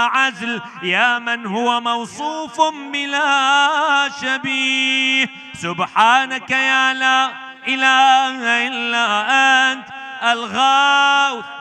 عزل، يا من هو موصوف بلا شبيه. سبحانك يا لا إله إلا أنت الغوث